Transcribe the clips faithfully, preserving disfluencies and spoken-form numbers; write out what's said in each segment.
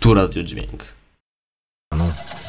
Tu Radiodźwięk. No.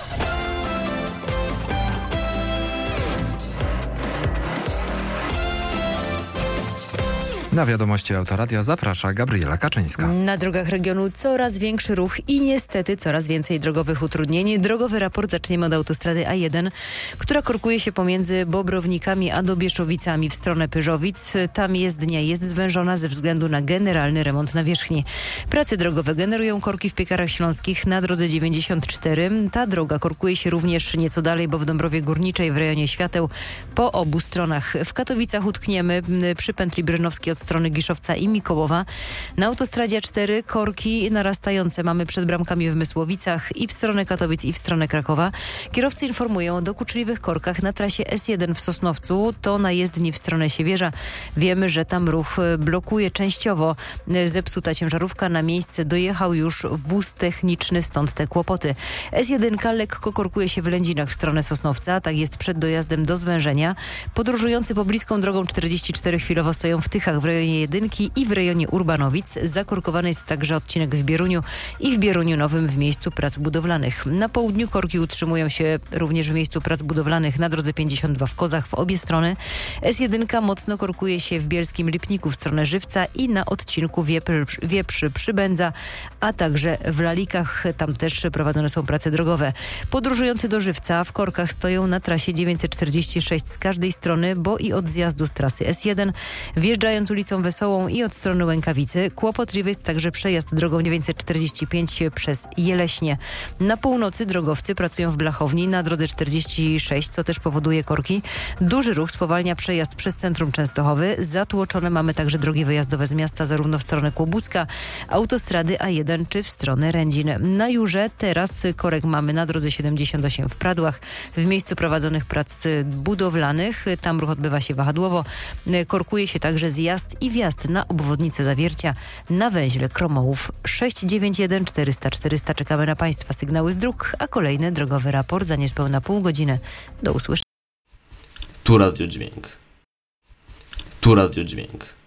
Na wiadomości Autoradia zaprasza Gabriela Kaczyńska. Na drogach regionu coraz większy ruch i niestety coraz więcej drogowych utrudnień. Drogowy raport zaczniemy od autostrady A jeden, która korkuje się pomiędzy Bobrownikami a Dobieszowicami w stronę Pyrzowic. Tam jezdnia jest zwężona ze względu na generalny remont nawierzchni. Prace drogowe generują korki w Piekarach Śląskich na drodze dziewięćdziesiąt cztery. Ta droga korkuje się również nieco dalej, bo w Dąbrowie Górniczej w rejonie Świateł po obu stronach. W Katowicach utkniemy przy pętli Brynowskiej od strony Giszowca i Mikołowa. Na autostradzie A cztery korki narastające mamy przed bramkami w Mysłowicach i w stronę Katowic i w stronę Krakowa. Kierowcy informują o dokuczliwych korkach na trasie S jeden w Sosnowcu, to na jezdni w stronę Siewierza. Wiemy, że tam ruch blokuje częściowo zepsuta ciężarówka. Na miejsce dojechał już wóz techniczny, stąd te kłopoty. S jeden lekko korkuje się w Lędzinach w stronę Sosnowca, tak jest przed dojazdem do zwężenia. Podróżujący pobliską drogą czterdzieści cztery chwilowo stoją w Tychach w rejonie Jedynki i w rejonie Urbanowic. Zakorkowany jest także odcinek w Bieruniu i w Bieruniu Nowym w miejscu prac budowlanych. Na południu korki utrzymują się również w miejscu prac budowlanych na drodze pięćdziesiąt dwa w Kozach w obie strony. S jeden mocno korkuje się w Bielskim Lipniku w stronę Żywca i na odcinku Wiepr, Wieprzy Przybędza, a także w Lalikach. Tam też prowadzone są prace drogowe. Podróżujący do Żywca w korkach stoją na trasie dziewięćset czterdzieści sześć z każdej strony, bo i od zjazdu z trasy S jeden, wjeżdżając ulicą Wesołą i od strony Łękawicy. Kłopotliwy jest także przejazd drogą dziewięćset czterdzieści pięć przez Jeleśnie. Na północy drogowcy pracują w Blachowni na drodze czterdzieści sześć, co też powoduje korki. Duży ruch spowalnia przejazd przez centrum Częstochowy. Zatłoczone mamy także drogi wyjazdowe z miasta, zarówno w stronę Kłobucka, autostrady A jeden czy w stronę Rędzin. Na Jurze teraz korek mamy na drodze siedemdziesiąt osiem w Pradłach, w miejscu prowadzonych prac budowlanych. Tam ruch odbywa się wahadłowo. Korkuje się także zjazd i wjazd na obwodnicę Zawiercia na węźle Kromołów. sześć dziewięć jeden czterysta czterysta. Czekamy na Państwa sygnały z dróg, a kolejny drogowy raport za niespełna pół godziny. Do usłyszenia. Tu Radiodźwięk. Tu Radiodźwięk.